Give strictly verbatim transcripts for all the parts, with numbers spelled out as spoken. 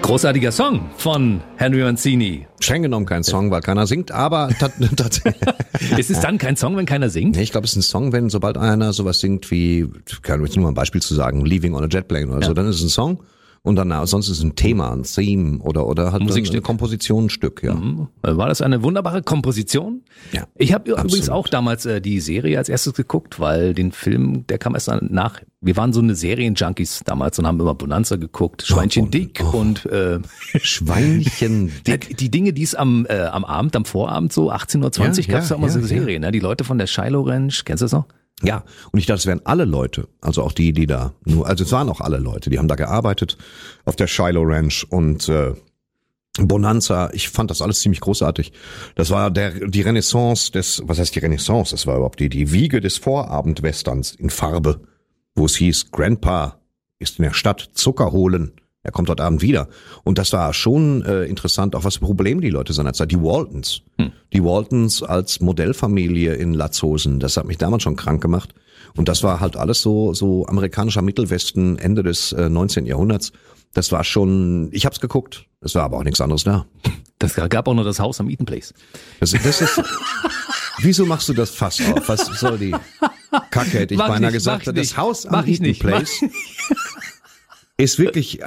Großartiger Song von Henry Mancini. Streng genommen kein Song, weil keiner singt, aber tatsächlich. Ist es dann kein Song, wenn keiner singt? Nee, ich glaube, es ist ein Song, wenn sobald einer sowas singt wie, kann ich jetzt nur mal ein Beispiel zu sagen, Leaving on a Jet Plane oder ja. so, dann ist es ein Song. Und dann, sonst ist es ein Thema, ein Theme oder, oder halt ein Kompositionsstück, ja. Mhm. War das eine wunderbare Komposition? Ja. Ich habe übrigens auch damals äh, die Serie als erstes geguckt, weil den Film, der kam erst nach, wir waren so eine Serien-Junkies damals und haben immer Bonanza geguckt, Schweinchen oh, Dick oh. und äh, Schweinchen Dick. Ja, die Dinge, die es am, äh, am Abend, am Vorabend so achtzehn Uhr zwanzig ja, gab es ja, da immer ja, so Serien, ja. ne? Die Leute von der Shiloh Ranch, kennst du das noch? Ja, und ich dachte, es wären alle Leute, also auch die, die da nur, also es waren auch alle Leute, die haben da gearbeitet auf der Shiloh Ranch und äh, Bonanza. Ich fand das alles ziemlich großartig. Das war der die Renaissance des, was heißt die Renaissance? Das war überhaupt die die Wiege des Vorabendwesterns in Farbe, wo es hieß, Grandpa ist in der Stadt Zucker holen. Er kommt heute Abend wieder. Und das war schon äh, interessant, auch was für Probleme die Leute seinerzeit. Die Waltons. Hm. Die Waltons als Modellfamilie in Latzhosen. Das hat mich damals schon krank gemacht. Und das war halt alles so so amerikanischer Mittelwesten Ende des äh, neunzehnten Jahrhunderts. Das war schon, ich hab's geguckt. Es war aber auch nichts anderes da. Das gab auch nur das Haus am Eaton Place. Das, das ist, wieso machst du das Fass auf? Was soll die Kacke, hätte ich mach beinahe nicht, gesagt. Das nicht. Haus am mach Eaton nicht, Place ist wirklich,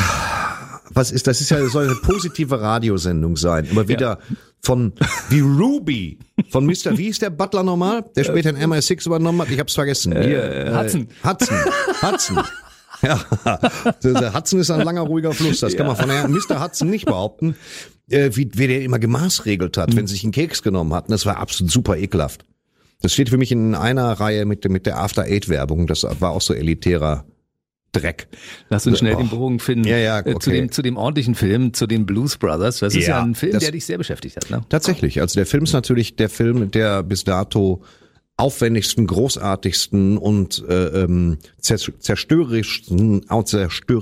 was ist, das ist ja, soll eine positive Radiosendung sein. Immer wieder ja. von, wie Ruby, von Mister Wie ist der Butler nochmal? Der später in M I six übernommen hat? Ich hab's vergessen. Hier, äh, Hudson. Hudson. Hudson. Ja, der Hudson ist ein langer, ruhiger Fluss. Das kann man von Herrn Mister Hudson nicht behaupten. Äh, wie, wie der immer gemaßregelt hat, mhm. wenn sie sich einen Keks genommen hatten. Das war absolut super ekelhaft. Das steht für mich in einer Reihe mit, mit der After-Eight-Werbung. Das war auch so elitärer Dreck. Lass uns schnell oh. den Bogen finden ja, ja, okay. zu dem zu dem ordentlichen Film, zu den Blues Brothers. Das ist ja, ja ein Film, der dich sehr beschäftigt hat. Ne? Tatsächlich. Also der Film ist natürlich der Film, der bis dato aufwendigsten, großartigsten und äh, ähm, zerstörerischsten, zerstör